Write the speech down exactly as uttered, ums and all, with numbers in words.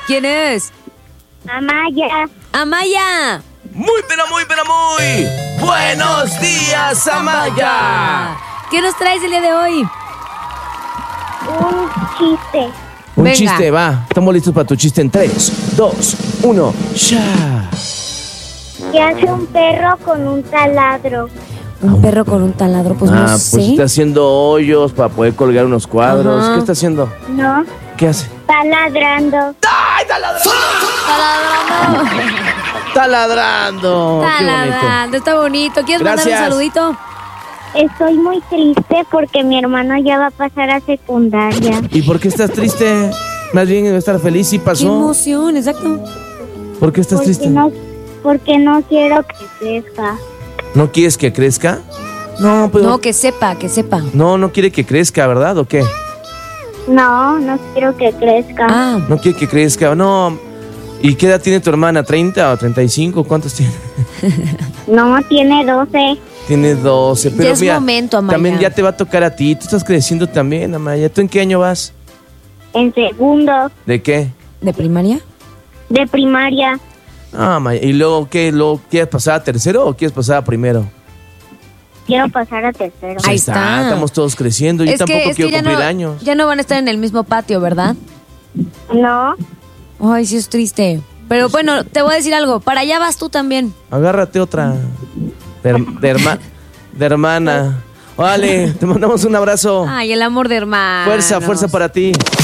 ¿Quién es? Amaya. Amaya. Muy, pero muy, pero muy. Buenos días, Amaya. ¿Qué nos traes el día de hoy? Un chiste. Un Venga. chiste, va. Estamos listos para tu chiste en tres, dos, uno, ya. ¿Qué hace un perro con un taladro? Un perro con un taladro, pues ah, no pues sé. está haciendo hoyos para poder colgar unos cuadros. Ajá. ¿Qué está haciendo? No. ¿Qué hace? Está ladrando. ¡Ay, está ladrando! Está ladrando. Está Qué bonito. ladrando, está bonito. ¿Quieres mandar Gracias. un saludito? Estoy muy triste porque mi hermano ya va a pasar a secundaria. ¿Y por qué estás triste? Más bien debe estar feliz y Qué pasó. emoción, exacto. ¿Por qué estás Porque triste? no, porque no quiero que crezca. ¿No quieres que crezca? No, pues No, que sepa, que sepa. no, no quiere que crezca, ¿verdad? ¿O qué? No, no quiero que crezca. Ah, No quiere que crezca, no. ¿Y qué edad tiene tu hermana? ¿treinta o treinta y cinco? ¿Cuántos tiene? No, tiene doce. Tiene doce, pero ya es mira, momento, Amaya. también ya te va a tocar a ti. Tú estás creciendo también, Amaya. ¿Tú en qué año vas? En segundo ¿De qué? ¿De primaria? de primaria. Ah, Amaya. ¿Y luego qué? ¿Luego quieres pasar a tercero o quieres pasar a primero? Quiero pasar a tercero. Ahí está. Estamos todos creciendo. Yo Es que, tampoco es que quiero ya cumplir no, años. ya no van a estar en el mismo patio, ¿verdad? No. Ay, sí es triste. Pero bueno, te voy a decir algo. Para allá vas tú también. Agárrate otra. De, her- de herma- de hermana. Vale, te mandamos un abrazo. Ay, el amor de hermano. Fuerza, fuerza para ti.